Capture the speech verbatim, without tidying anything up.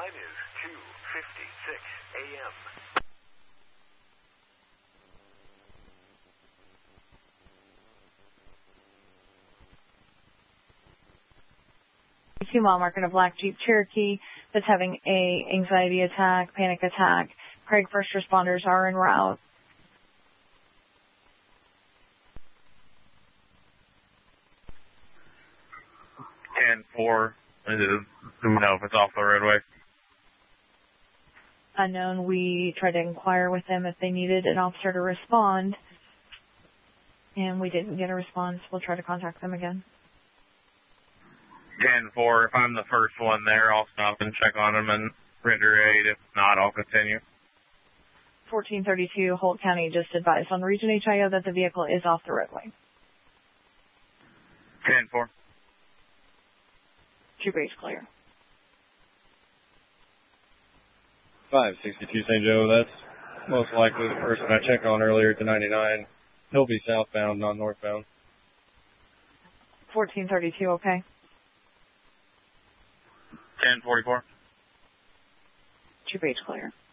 time is two fifty-six a m Two mile mark in a black Jeep Cherokee that's having a anxiety attack, panic attack. Craig first responders are en route. ten four, do we know if it's off the roadway? Unknown, we tried to inquire with them if they needed an officer to respond, and we didn't get a response. We'll try to contact them again. ten four, if I'm the first one there, I'll stop and check on them and render aid. If not, I'll continue. fourteen thirty-two, Holt County just advised on Region H I O that the vehicle is off the roadway. ten four. Two base clear. five sixty-two Saint Joe, that's most likely the person I checked on earlier at the ninety-nine. He'll be southbound, not northbound. fourteen thirty-two, okay. ten forty-four. Two base clear.